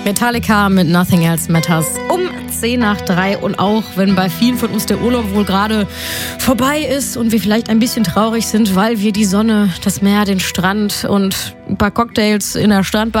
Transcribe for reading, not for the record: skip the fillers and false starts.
Metallica mit Nothing Else Matters um 2:10. Und auch wenn bei vielen von uns der Urlaub wohl gerade vorbei ist und wir vielleicht ein bisschen traurig sind, weil wir die Sonne, das Meer, den Strand und ein paar Cocktails in der Strandbar